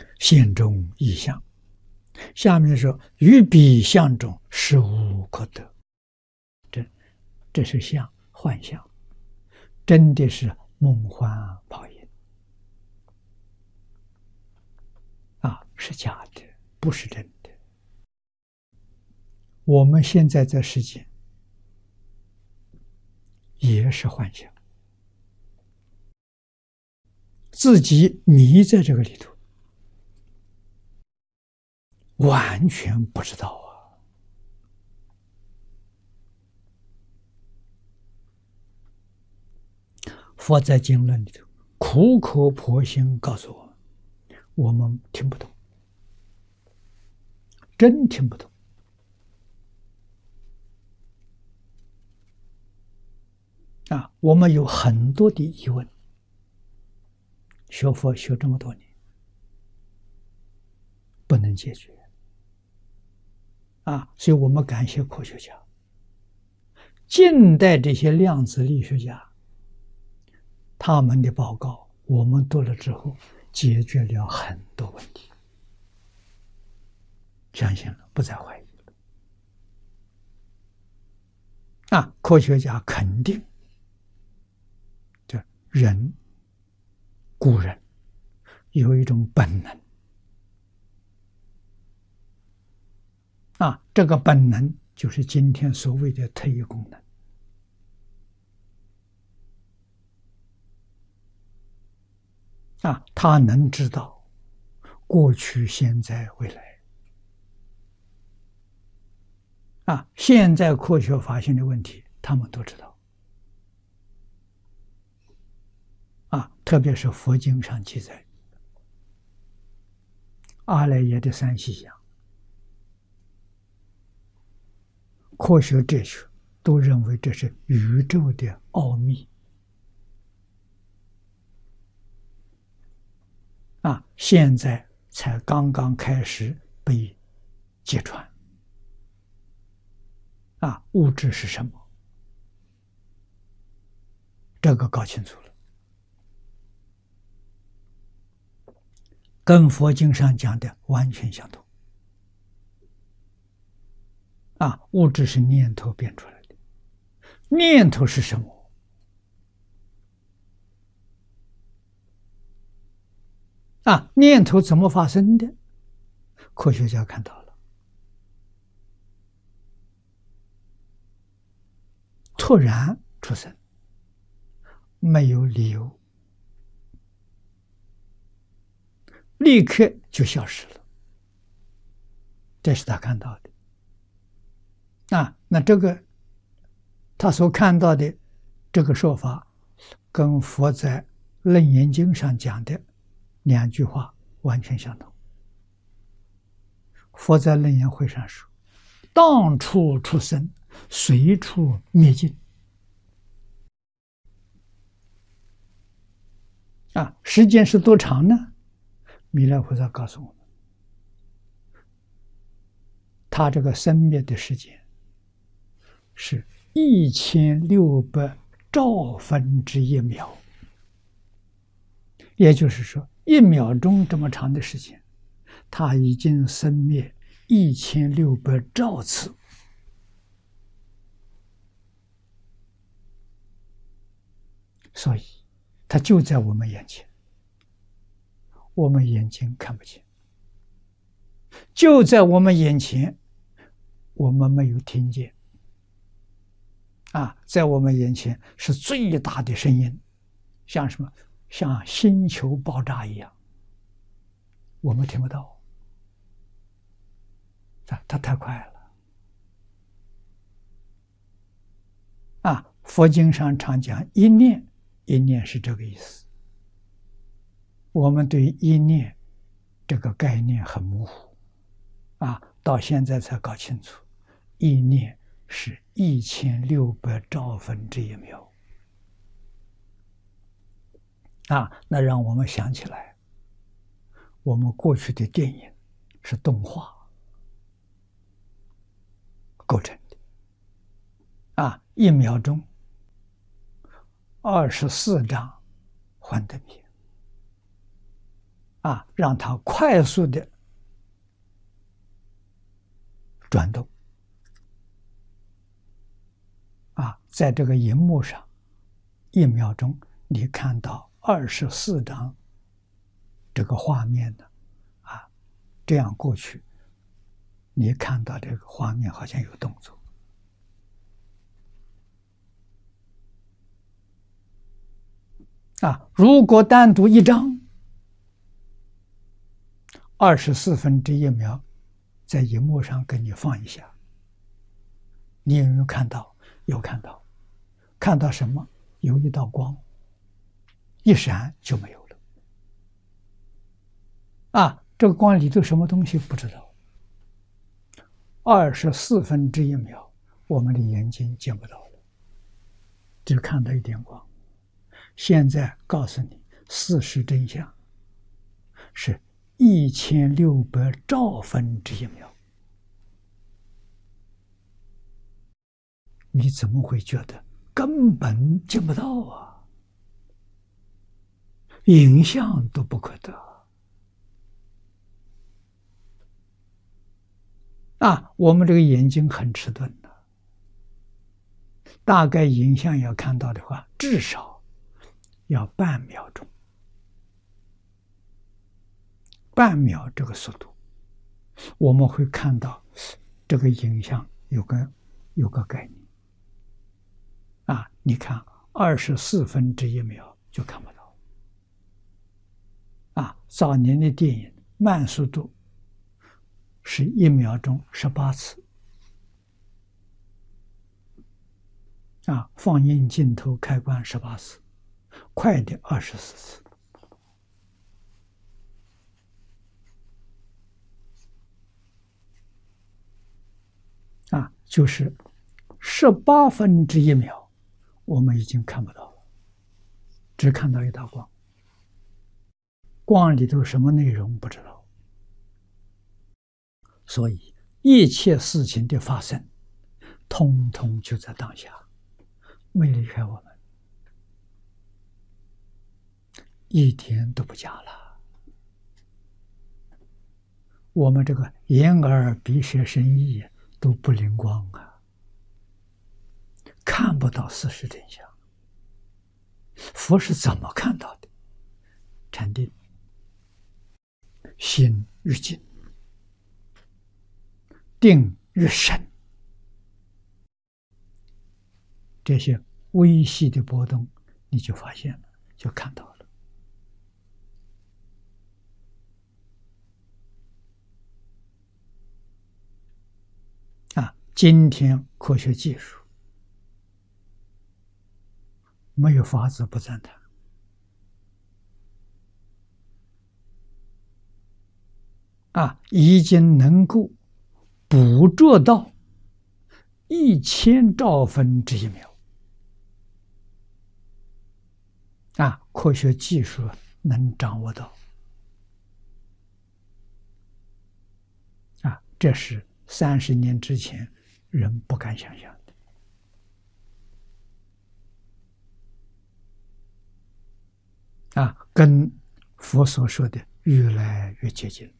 现中异象。下面说于彼相中实无可得，这是相，幻象，真的是梦幻泡影啊，是假的，不是真的。我们现在在世间也是幻想，自己迷在这个里头，完全不知道啊。佛在经论里头苦口婆心告诉我们，我们听不懂，真听不懂啊！我们有很多的疑问，学佛学这么多年，不能解决啊！所以我们感谢科学家，近代这些量子力学家，他们的报告我们读了之后，解决了很多问题，相信了，不再怀疑了啊！科学家肯定这人，古人有一种本能啊，这个本能就是今天所谓的特异功能啊，他能知道过去、现在、未来啊，现在科学发现的问题，他们都知道啊，特别是佛经上记载，阿赖耶的三细相，科学哲学都认为这是宇宙的奥秘啊，现在才刚刚开始被揭穿啊，物质是什么？这个搞清楚了，跟佛经上讲的完全相同啊，物质是念头变出来的，念头是什么？啊，念头怎么发生的？科学家看到了，突然出生，没有理由，立刻就消失了，这是他看到的啊。那这个他所看到的这个说法，跟佛在《楞严经》上讲的两句话完全相同。佛在楞严会上说：“当处出生，随处灭尽。”啊，时间是多长呢？弥勒菩萨告诉我们，他这个生灭的时间是1600兆分之1秒，也就是说，1秒钟这么长的时间，他已经生灭1600兆次。所以它就在我们眼前，我们眼睛看不见，就在我们眼前，我们没有听见啊，在我们眼前是最大的声音，像什么？像星球爆炸一样，我们听不到，它太快了啊！佛经上常讲一念，一念是这个意思。我们对一念这个概念很模糊啊，到现在才搞清楚，一念是1600兆分之1秒啊。那让我们想起来，我们过去的电影是动画构成的啊，1秒钟24张幻灯片让它快速的转动，在这个荧幕上，1秒钟你看到24张这个画面的，这样过去，你看到这个画面好像有动作。如果单独一张，1/24秒，在荧幕上给你放一下，你有没有看到？有看到，看到什么？有一道光，一闪就没有了。这个光里头什么东西不知道。1/24秒，我们的眼睛见不到了，只看到一点光。现在告诉你，事实真相是1600兆分之1秒。你怎么会觉得根本见不到啊？影像都不可得。我们这个眼睛很迟钝的，大概影像要看到的话，至少要半秒钟。半秒这个速度，我们会看到这个影像有个概念。你看1/24秒就看不到。早年的电影慢速度是1秒钟18次。放映镜头开关18次，快的24次。就是1/18秒，我们已经看不到了，只看到一道光，光里头什么内容不知道。所以一切事情的发生，通通就在当下，没离开我们，一点都不假了。我们这个眼耳鼻舌身意都不灵光看不到事实真相。佛是怎么看到的？禅定，心愈静，定愈深，这些微细的波动你就发现了，就看到了。今天科学技术没有法子不赞叹。已经能够捕捉到1000兆分之1秒。科学技术能掌握到。这是30年之前人不敢想象的。跟佛所说的越来越接近。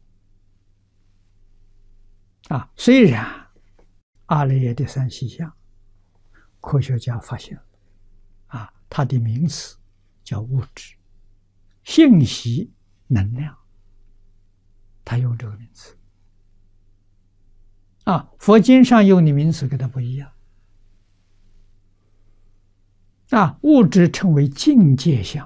虽然阿赖耶的三细相，科学家发现了，它的名词叫物质、信息、能量，他用这个名词。佛经上用的名词跟它不一样。物质称为境界相，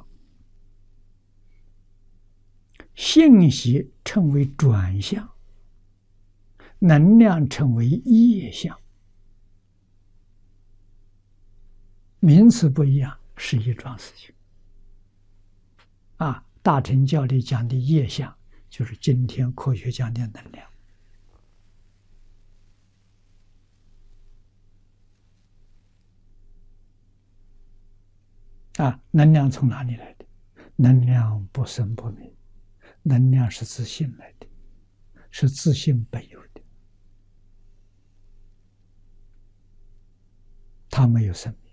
信息称为转向，能量称为业相。名词不一样，是一桩事情。大乘教里讲的业相，就是今天科学讲的能量。能量从哪里来的？能量不生不灭，能量是自性来的，是自性本有的，它没有生命。